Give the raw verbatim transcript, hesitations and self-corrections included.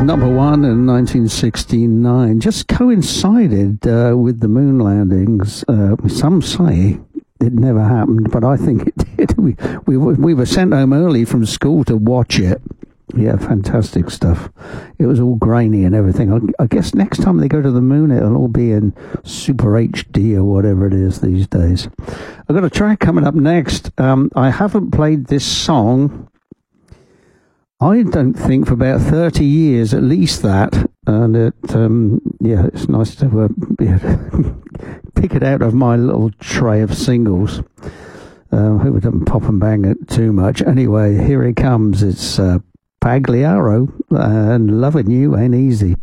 Number one in nineteen sixty-nine. Just coincided uh, with the moon landings. Uh, some say it never happened, but I think it did. We, we, we were sent home early from school to watch it. Yeah, fantastic stuff. It was all grainy and everything. I, I guess next time they go to the moon, it'll all be in Super H D or whatever it is these days. I've got a track coming up next. Um, I haven't played this song, I don't think, for about thirty years, at least that. And it, um, yeah, it's nice to uh, pick it out of my little tray of singles. Uh, I hope I don't pop and bang it too much. Anyway, here it comes. It's uh, Pagliaro, and loving you ain't easy.